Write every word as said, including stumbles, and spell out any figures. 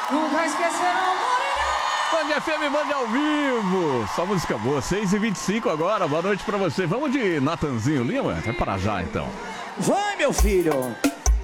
Nunca esquecerão, Band F M, Band ao vivo. Só música boa, seis e vinte e cinco agora. Boa noite pra você. Vamos de Natanzinho Lima? Vai para já, então. Vai, meu filho.